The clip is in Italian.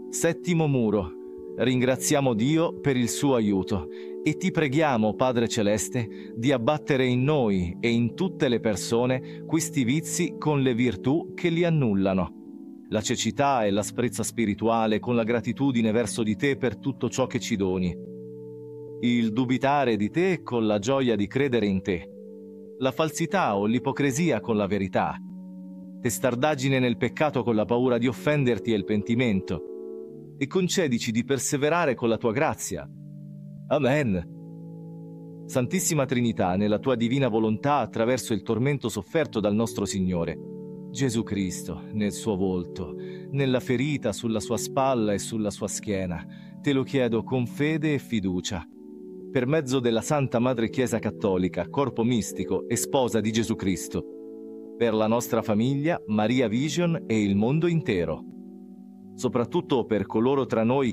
Settimo muro. Ringraziamo Dio per il suo aiuto e ti preghiamo, Padre Celeste, di abbattere in noi e in tutte le persone questi vizi con le virtù che li annullano. La cecità e l'asprezza spirituale con la gratitudine verso di te per tutto ciò che ci doni. Il dubitare di te con la gioia di credere in te. La falsità o l'ipocrisia con la verità. Testardaggine nel peccato con la paura di offenderti e il pentimento. E concedici di perseverare con la tua grazia. Amen. Santissima Trinità, nella tua divina volontà attraverso il tormento sofferto dal nostro Signore, Gesù Cristo, nel suo volto, nella ferita sulla sua spalla e sulla sua schiena, te lo chiedo con fede e fiducia. Per mezzo della Santa Madre Chiesa Cattolica, corpo mistico e sposa di Gesù Cristo, per la nostra famiglia, Maria Vision e il mondo intero. Soprattutto per coloro tra noi